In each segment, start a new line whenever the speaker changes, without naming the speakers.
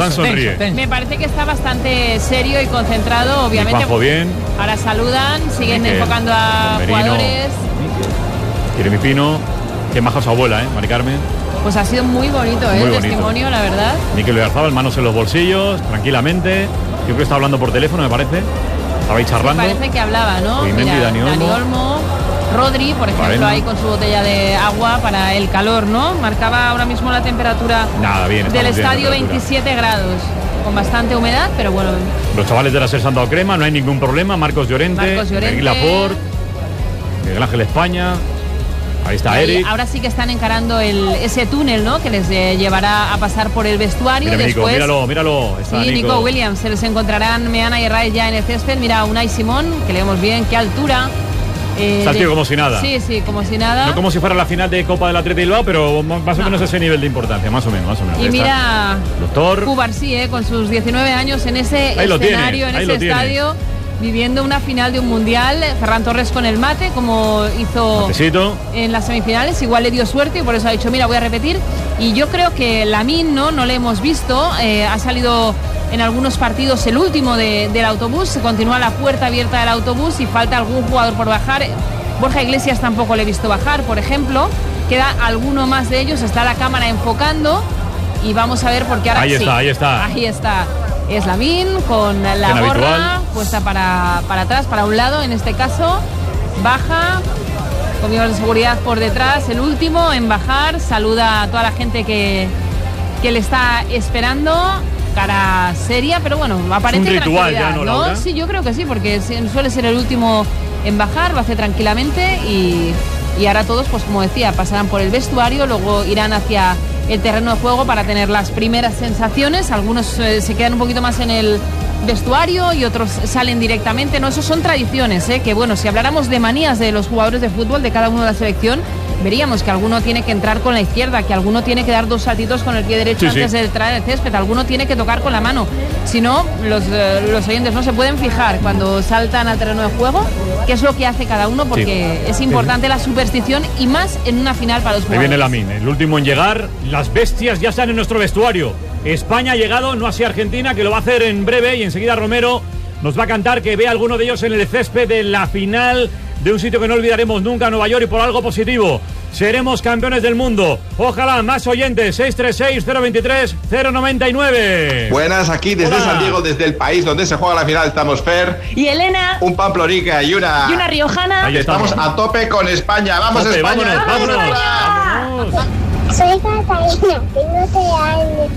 Galán sonríe.
Me parece que está bastante serio y concentrado, obviamente.
Juanjo bien.
Ahora saludan, siguen enfocando a jugadores.
Jeremy Pino. Qué maja su abuela, Mari Carmen.
Pues ha sido muy bonito, el testimonio, la verdad.
Mikel Oyarzabal, manos en los bolsillos, tranquilamente. Yo creo que está hablando por teléfono, me parece. Estabais charlando.
Sí, parece que hablaba, ¿no?
Mira,
Dani Olmo. Rodri, por ejemplo, ahí con su botella de agua para el calor, ¿no? Marcaba ahora mismo la temperatura del estadio 27 grados. Con bastante humedad, pero bueno.
Los chavales de la SER se han dado crema, no hay ningún problema. Marcos Llorente, Miguel Laporte, Miguel Ángel España. Ahí está Eric.
Ahora sí que están encarando ese túnel, ¿no? Que les llevará a pasar por el vestuario.
Mira,
después,
míralo.
Está Nico Williams. Se les encontrarán Meana y Raez ya en el césped. Mira, Unai Simón, que le vemos bien, qué altura.
Está el tío como si nada.
Sí, como si nada.
No como si fuera la final de Copa del Athletic Bilbao, pero más o menos ese nivel de importancia, más o menos.
Y mira,
doctor
Cubarsí, con sus 19 años en ese escenario, en ese estadio, viviendo una final de un mundial. Ferran Torres con el mate, como hizo en las semifinales. Igual le dio suerte y por eso ha dicho, mira, voy a repetir. Y yo creo que Lamine, no le hemos visto. Ha salido en algunos partidos el último del autobús. Se continúa la puerta abierta del autobús y falta algún jugador por bajar. Borja Iglesias tampoco le he visto bajar, por ejemplo. Queda alguno más de ellos. Está la cámara enfocando y vamos a ver porque ahora
ahí
está. Es Lamine con la gorra puesta para atrás, para un lado en este caso. Baja con miembros de seguridad por detrás. El último en bajar. Saluda a toda la gente que le está esperando. Cara seria, pero bueno, aparece
un ritual ya, ¿no, Laura?
Sí, yo creo que sí, porque suele ser el último en bajar, lo hace tranquilamente y ahora todos, pues como decía, pasarán por el vestuario, luego irán hacia el terreno de juego para tener las primeras sensaciones. Algunos se quedan un poquito más en el vestuario y otros salen directamente, ¿no? Eso son tradiciones, que bueno, si habláramos de manías de los jugadores de fútbol de cada uno de la selección, veríamos que alguno tiene que entrar con la izquierda, que alguno tiene que dar 2 saltitos con el pie derecho antes de entrar en el césped, alguno tiene que tocar con la mano. Si no, los oyentes no se pueden fijar cuando saltan al terreno de juego qué es lo que hace cada uno, porque es importante la superstición y más en una final para los jugadores.
Ahí viene Lamine, el último en llegar. Las bestias ya están en nuestro vestuario. España ha llegado, no así Argentina, que lo va a hacer en breve, y enseguida Romero nos va a cantar que ve a alguno de ellos en el césped de la final de un sitio que no olvidaremos nunca, Nueva York, y por algo positivo. Seremos campeones del mundo. Ojalá, más oyentes, 636-023-099.
Buenas, aquí desde San Diego, desde el país donde se juega la final, estamos Fer
y Elena,
un pamplorica y una riojana. Estamos a tope con España. ¡Vamos, España!
¡Vámonos!
Soy Catalina, tengo 3 años.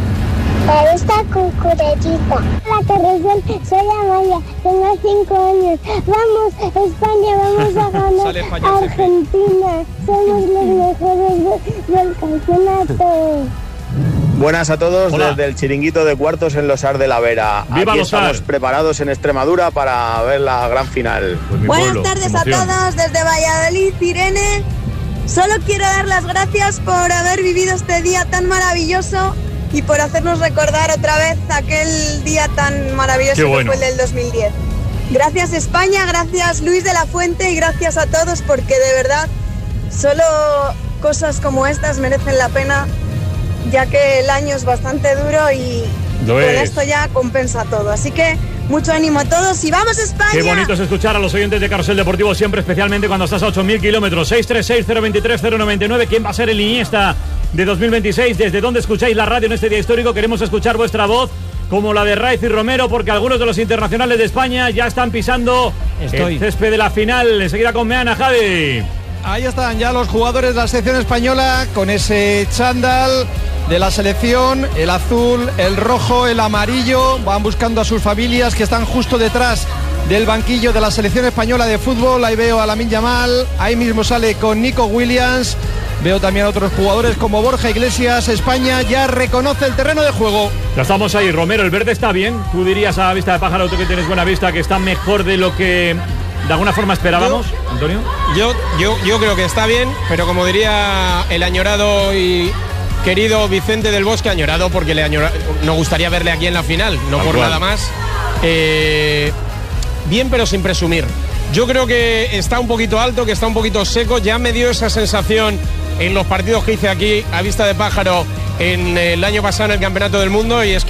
Me gusta Cucurecita. La Torresol, soy Amaya, tengo 5 años. Vamos, España, vamos a ganar a Argentina. Somos los mejores del campeonato.
Buenas a todos.
Hola.
Desde el chiringuito de cuartos en Losar de la Vera.
¡Viva
Aquí
Losar!
Estamos preparados en Extremadura para ver la gran final.
Pues
buenas tardes a todos desde Valladolid, Irene. Solo quiero dar las gracias por haber vivido este día tan maravilloso y por hacernos recordar otra vez aquel día tan maravilloso que fue el del 2010. Gracias España, gracias Luis de la Fuente y gracias a todos, porque de verdad solo cosas como estas merecen la pena, ya que el año es bastante duro y con esto ya compensa todo. Así que mucho ánimo a todos y ¡vamos España!
Qué bonito es escuchar a los oyentes de Carrusel Deportivo siempre, especialmente cuando estás a 8.000 kilómetros. 636-023-099. ¿Quién va a ser el Iniesta de 2026? ¿Desde dónde escucháis la radio en este día histórico? Queremos escuchar vuestra voz, como la de Raez y Romero, porque algunos de los internacionales de España ya están pisando el césped de la final. Enseguida con Meana, Javi.
Ahí están ya los jugadores de la selección española con ese chándal de la selección, el azul, el rojo, el amarillo. Van buscando a sus familias que están justo detrás del banquillo de la selección española de fútbol. Ahí veo a Lamine Yamal, ahí mismo sale con Nico Williams. Veo también a otros jugadores como Borja Iglesias. España ya reconoce el terreno de juego.
Ya estamos ahí, Romero, el verde está bien. Tú dirías a vista de pájaro, tú que tienes buena vista, que está mejor de lo que de alguna forma esperábamos, Antonio.
Yo creo que está bien, pero como diría el añorado y querido Vicente del Bosque, añorado porque nos gustaría verle aquí en la final, no por nada más. Bien, pero sin presumir. Yo creo que está un poquito alto, que está un poquito seco. Ya me dio esa sensación en los partidos que hice aquí a vista de pájaro en el año pasado en el Campeonato del Mundo, y es que